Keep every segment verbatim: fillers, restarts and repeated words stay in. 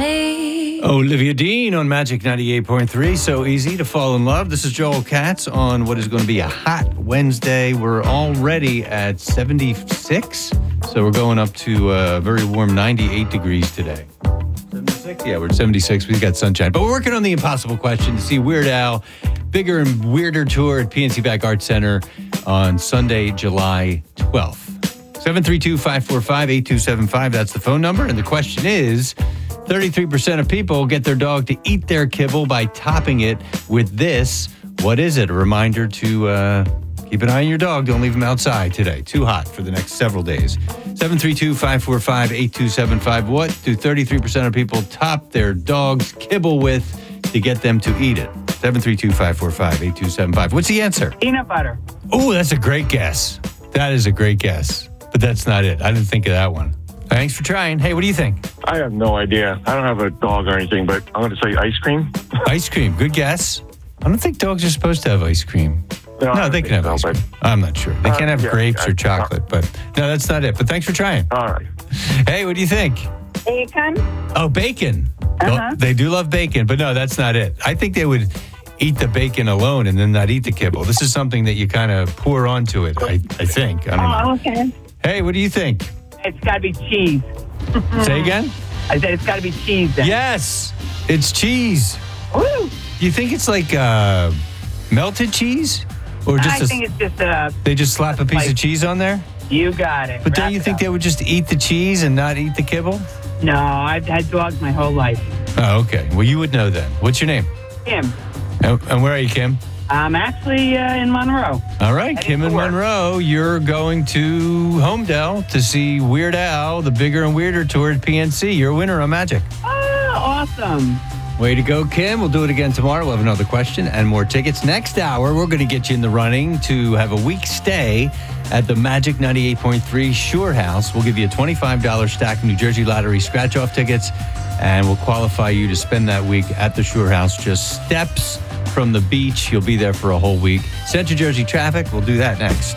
me. Olivia Dean on Magic ninety-eight point three. So easy to fall in love. This is Joel Katz on what is going to be a hot Wednesday. We're already at seventy-six. So we're going up to a very warm ninety-eight degrees today. seventy-six? Yeah, we're at seventy-six. We've got sunshine. But we're working on the impossible question to see Weird Al, bigger and weirder tour at P N C Bank Arts Center on Sunday, July twelfth. seven three two, five four five, eight two seven five. That's the phone number. And the question is, thirty-three percent of people get their dog to eat their kibble by topping it with this. What is it? A reminder to uh, keep an eye on your dog. Don't leave him outside today. Too hot for the next several days. seven three two, five four five, eight two seven five. What do thirty-three percent of people top their dog's kibble with to get them to eat it? seven three two, five four five, eight two seven five. What's the answer? Peanut butter. Oh, that's a great guess. That is a great guess. But that's not it. I didn't think of that one. Thanks for trying. Hey, what do you think? I have no idea. I don't have a dog or anything, but I'm going to say ice cream. Ice cream. Good guess. I don't think dogs are supposed to have ice cream. No, No, they can have so, ice but- cream. I'm not sure. They Uh, can't have yeah, grapes I- or chocolate, but no, that's not it. But thanks for trying. All right. Hey, what do you think? Bacon. Oh, bacon. Uh-huh. Well, they do love bacon, but no, that's not it. I think they would eat the bacon alone and then not eat the kibble. This is something that you kind of pour onto it, I, I think. I don't know. Oh, okay. Hey, what do you think? It's got to be cheese. Say again? I said it's got to be cheese then. Yes, it's cheese. Woo! You think it's like uh, melted cheese? Or just I a, think it's just a. they just slap a piece like- of cheese on there? You got it. But don't Wrap you it think up. they would just eat the cheese and not eat the kibble? No, I've had dogs my whole life. Oh, okay. Well, you would know then. What's your name? Kim. And and where are you, Kim? I'm actually uh, in Monroe. All right, Heading Kim to and work. Monroe, you're going to Homedale to see Weird Al, the bigger and weirder tour at P N C. You're a winner on Magic. Oh, awesome. Way to go, Kim. We'll do it again tomorrow. We'll have another question and more tickets. Next hour, we're going to get you in the running to have a week stay at the Magic ninety-eight point three Shore House. We'll give you a twenty-five dollars stack of New Jersey Lottery scratch-off tickets, and we'll qualify you to spend that week at the Shore House, just steps from the beach. You'll be there for a whole week. Central Jersey traffic, we'll do that next.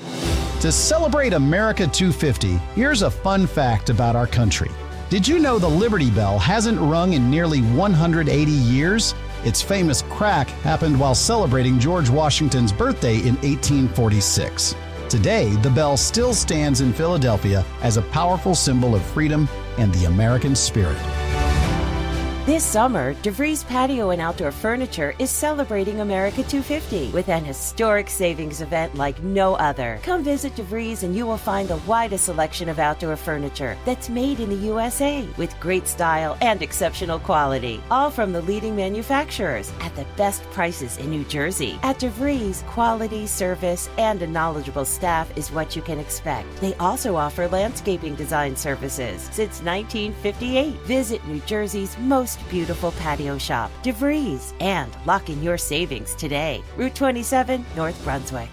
To celebrate America two fifty, here's a fun fact about our country. Did you know the Liberty Bell hasn't rung in nearly one hundred eighty years? Its famous crack happened while celebrating George Washington's birthday in eighteen forty-six. Today, the bell still stands in Philadelphia as a powerful symbol of freedom and the American spirit. This summer, DeVries Patio and Outdoor Furniture is celebrating America two fifty with an historic savings event like no other. Come visit DeVries and you will find the widest selection of outdoor furniture that's made in the U S A with great style and exceptional quality, all from the leading manufacturers at the best prices in New Jersey. At DeVries, quality, service, and a knowledgeable staff is what you can expect. They also offer landscaping design services since nineteen fifty-eight. Visit New Jersey's most beautiful patio shop, DeVries, and lock in your savings today. Route twenty-seven, North Brunswick.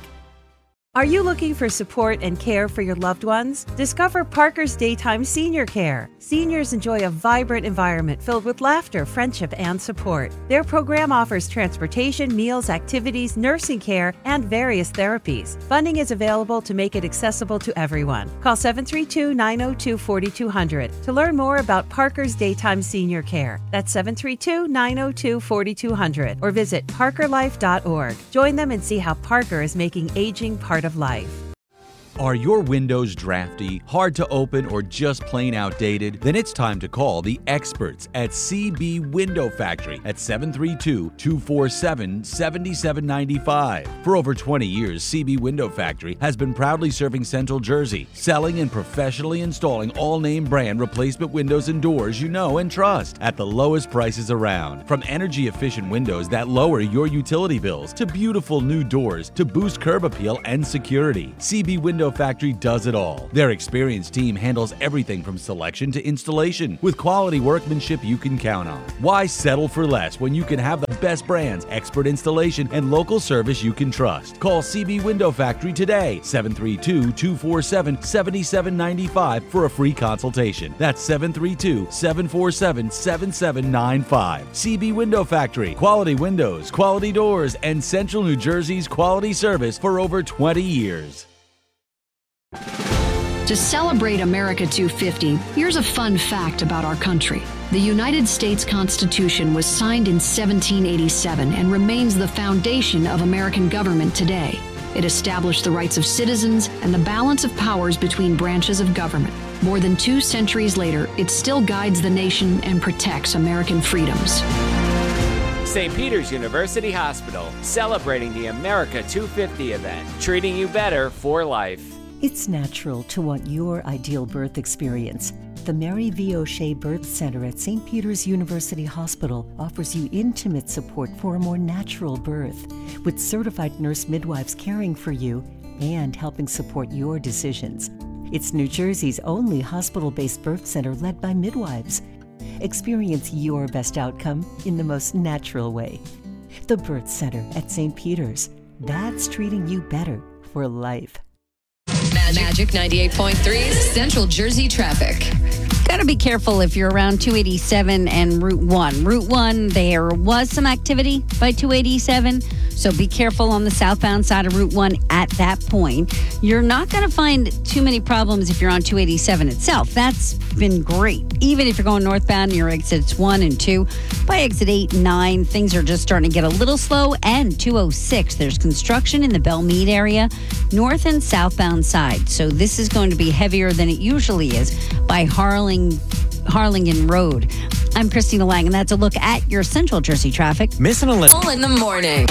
Are you looking for support and care for your loved ones? Discover Parker's Daytime Senior Care. Seniors enjoy a vibrant environment filled with laughter, friendship, and support. Their program offers transportation, meals, activities, nursing care, and various therapies. Funding is available to make it accessible to everyone. Call seven three two, nine zero two, four two zero zero to learn more about Parker's Daytime Senior Care. That's seven three two, nine zero two, four two zero zero or visit parker life dot org. Join them and see how Parker is making aging part of life. Are your windows drafty, hard to open, or just plain outdated? Then it's time to call the experts at C B Window Factory at seven three two, two four seven, seven seven nine five. For over twenty years, C B Window Factory has been proudly serving Central Jersey, selling and professionally installing all name brand replacement windows and doors you know and trust at the lowest prices around. From energy efficient windows that lower your utility bills to beautiful new doors to boost curb appeal and security, C B Window Factory does it all. Their experienced team handles everything from selection to installation with quality workmanship you can count on. Why settle for less when you can have the best brands, expert installation, and local service you can trust? Call C B Window Factory today, seven three two, two four seven, seven seven nine five for a free consultation. That's seven three two, seven four seven, seven seven nine five. C B Window Factory, quality windows, quality doors, and Central New Jersey's quality service for over twenty years. To celebrate America two fifty, here's a fun fact about our country. The United States Constitution was signed in seventeen eighty-seven and remains the foundation of American government today. It established the rights of citizens and the balance of powers between branches of government. More than two centuries later, it still guides the nation and protects American freedoms. Saint Peter's University Hospital, celebrating the America two fifty event, treating you better for life. It's natural to want your ideal birth experience. The Mary V. O'Shea Birth Center at Saint Peter's University Hospital offers you intimate support for a more natural birth, with certified nurse midwives caring for you and helping support your decisions. It's New Jersey's only hospital-based birth center led by midwives. Experience your best outcome in the most natural way. The Birth Center at Saint Peter's. That's treating you better for life. Magic, Magic ninety-eight point three Central Jersey traffic. Got to be careful if you're around two eighty-seven and Route one. Route one, there was some activity by two eighty-seven, so be careful on the southbound side of Route one at that point. You're not going to find too many problems if you're on two eighty-seven itself. That's been great. Even if you're going northbound near exits one and two, by exit eight and nine, things are just starting to get a little slow. And two oh six, there's construction in the Belmead area, north and southbound side. So this is going to be heavier than it usually is by Harling Harlingen Road. I'm Christina Lang, and that's a look at your Central Jersey traffic. Missing a little in the morning.